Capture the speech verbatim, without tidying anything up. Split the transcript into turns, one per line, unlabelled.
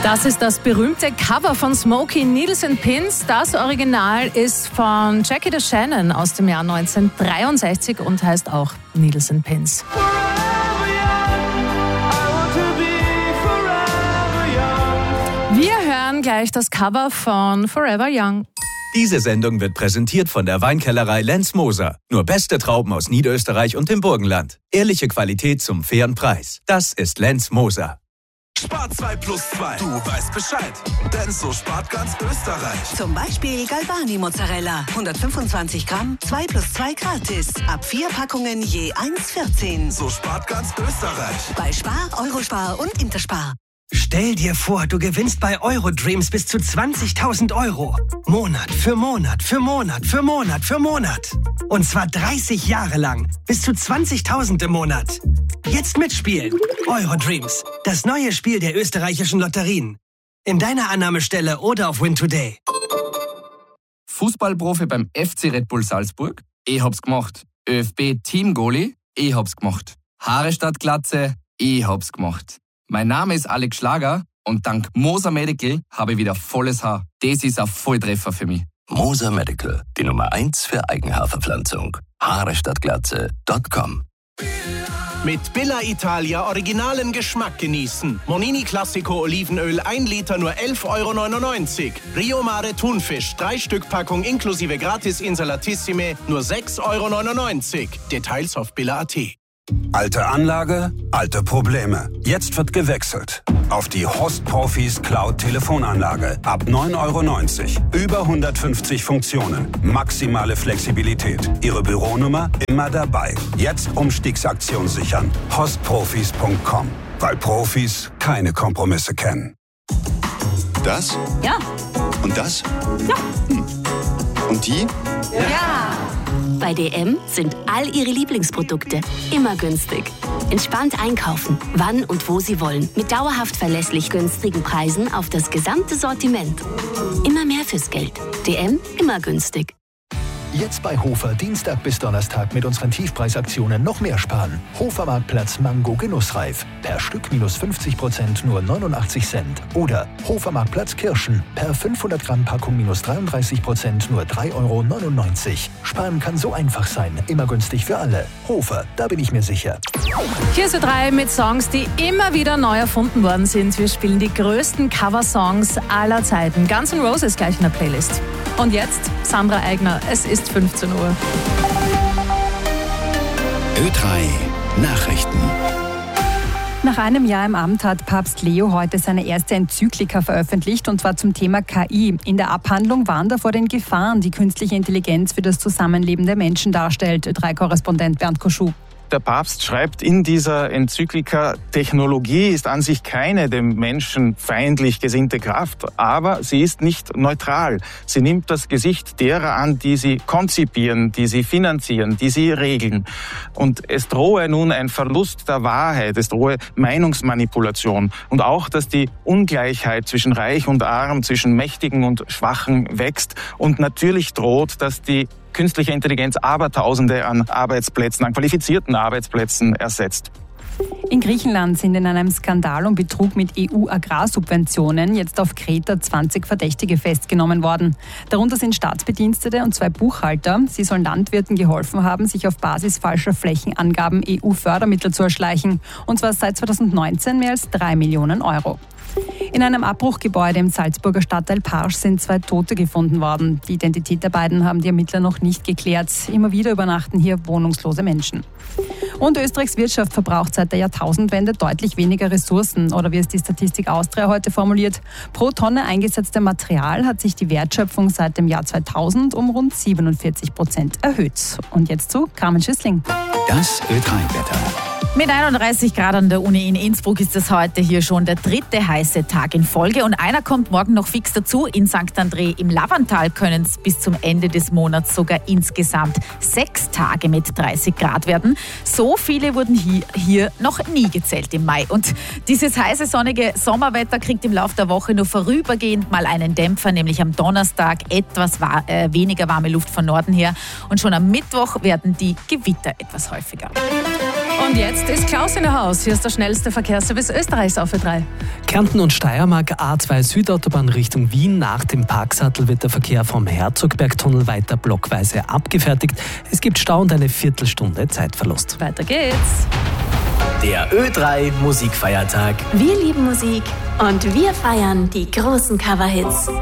Das ist das berühmte Cover von Smokey, Needles and Pins. Das Original ist von Jackie DeShannon aus dem Jahr neunzehnhundertdreiundsechzig und heißt auch Needles and Pins. Wir hören gleich das Cover von Forever Young.
Diese Sendung wird präsentiert von der Weinkellerei Lenz Moser. Nur beste Trauben aus Niederösterreich und dem Burgenland. Ehrliche Qualität zum fairen Preis. Das ist Lenz Moser.
Spart zwei plus zwei. Du weißt Bescheid. Denn so spart ganz Österreich.
Zum Beispiel Galbani Mozzarella. hundertfünfundzwanzig Gramm, zwei plus zwei gratis. Ab vier Packungen je eins vierzehn.
So spart ganz Österreich.
Bei Spar, Eurospar und Interspar.
Stell dir vor, du gewinnst bei Eurodreams bis zu zwanzigtausend Euro. Monat für Monat für Monat für Monat für Monat. Und zwar dreißig Jahre lang. Bis zu zwanzigtausend im Monat. Jetzt mitspielen. Eurodreams. Das neue Spiel der österreichischen Lotterien. In deiner Annahmestelle oder auf Win Today.
Fußballprofi beim F C Red Bull Salzburg? Ich hab's gemacht. ÖFB Team-Goalie? Ich hab's gemacht. Haare statt Glatze? Ich hab's gemacht. Mein Name ist Alex Schlager und dank Moser Medical habe ich wieder volles Haar. Das ist ein Volltreffer für mich.
Moser Medical, die Nummer eins für Eigenhaarverpflanzung. Haare statt Glatze Punkt com.
Mit Billa Italia originalen Geschmack genießen. Monini Classico Olivenöl ein Liter nur elf Euro neunundneunzig. Rio Mare Thunfisch drei Stück Packung inklusive Gratis Insalatissime nur sechs Euro neunundneunzig. Details auf billa punkt at.
Alte Anlage, alte Probleme. Jetzt wird gewechselt. Auf die Host Profis Cloud Telefonanlage. Ab neun Euro neunzig. Über hundertfünfzig Funktionen. Maximale Flexibilität. Ihre Büronummer immer dabei. Jetzt Umstiegsaktion sichern. host profis punkt com. Weil Profis keine Kompromisse kennen.
Das?
Ja.
Und das?
Ja.
Hm. Und die?
Ja. Bei D M sind all Ihre Lieblingsprodukte immer günstig. Entspannt einkaufen, wann und wo Sie wollen. Mit dauerhaft verlässlich günstigen Preisen auf das gesamte Sortiment. Immer mehr fürs Geld. D M, immer günstig.
Jetzt bei Hofer Dienstag bis Donnerstag mit unseren Tiefpreisaktionen noch mehr sparen. Hofer Marktplatz Mango Genussreif. Per Stück minus fünfzig Prozent nur neunundachtzig Cent. Oder Hofer Marktplatz Kirschen. Per fünfhundert Gramm Packung minus dreiunddreißig Prozent nur drei Euro neunundneunzig. Sparen kann so einfach sein. Immer günstig für alle. Hofer, da bin ich mir sicher.
Hier ist Ö drei mit Songs, die immer wieder neu erfunden worden sind. Wir spielen die größten Coversongs aller Zeiten. Guns N' Roses gleich in der Playlist. Und jetzt Sandra Eigner. Es ist fünfzehn Uhr.
Ö drei Nachrichten.
Nach einem Jahr im Amt hat Papst Leo heute seine erste Enzyklika veröffentlicht, und zwar zum Thema K I. In der Abhandlung warnt er vor den Gefahren, die künstliche Intelligenz für das Zusammenleben der Menschen darstellt. Ö drei Korrespondent Bernd Koschuh.
Der Papst schreibt in dieser Enzyklika, Technologie ist an sich keine dem Menschen feindlich gesinnte Kraft, aber sie ist nicht neutral. Sie nimmt das Gesicht derer an, die sie konzipieren, die sie finanzieren, die sie regeln. Und es drohe nun ein Verlust der Wahrheit, es drohe Meinungsmanipulation und auch, dass die Ungleichheit zwischen Reich und Arm, zwischen Mächtigen und Schwachen wächst. Und natürlich droht, dass die künstliche Intelligenz Abertausende an Arbeitsplätzen, an qualifizierten Arbeitsplätzen ersetzt.
In Griechenland sind in einem Skandal um Betrug mit E U-Agrarsubventionen jetzt auf Kreta zwanzig Verdächtige festgenommen worden. Darunter sind Staatsbedienstete und zwei Buchhalter. Sie sollen Landwirten geholfen haben, sich auf Basis falscher Flächenangaben E U-Fördermittel zu erschleichen. Und zwar seit zweitausendneunzehn mehr als drei Millionen Euro. In einem Abbruchgebäude im Salzburger Stadtteil Parsch sind zwei Tote gefunden worden. Die Identität der beiden haben die Ermittler noch nicht geklärt. Immer wieder übernachten hier wohnungslose Menschen. Und Österreichs Wirtschaft verbraucht seit der Jahrtausendwende deutlich weniger Ressourcen. Oder wie es die Statistik Austria heute formuliert: Pro Tonne eingesetztem Material hat sich die Wertschöpfung seit dem Jahr zweitausend um rund siebenundvierzig Prozent erhöht. Und jetzt zu Carmen Schüssling.
Das Ö drei Wetter.
Mit einunddreißig Grad an der Uni in Innsbruck ist es heute hier schon der dritte heiße Tag in Folge. Und einer kommt morgen noch fix dazu. In Sankt André im Lavantal können es bis zum Ende des Monats sogar insgesamt sechs Tage mit dreißig Grad werden. So viele wurden hier, hier noch nie gezählt im Mai. Und dieses heiße, sonnige Sommerwetter kriegt im Laufe der Woche nur vorübergehend mal einen Dämpfer, nämlich am Donnerstag etwas war, äh, weniger warme Luft von Norden her. Und schon am Mittwoch werden die Gewitter etwas häufiger.
Und jetzt ist Klaus in der Haus. Hier ist der schnellste Verkehrsservice Österreichs auf Ö drei.
Kärnten und Steiermark, A zwei Südautobahn Richtung Wien. Nach dem Parksattel wird der Verkehr vom Herzogbergtunnel weiter blockweise abgefertigt. Es gibt Stau und eine Viertelstunde Zeitverlust.
Weiter geht's.
Der Ö drei Musikfeiertag.
Wir lieben Musik und wir feiern die großen Coverhits.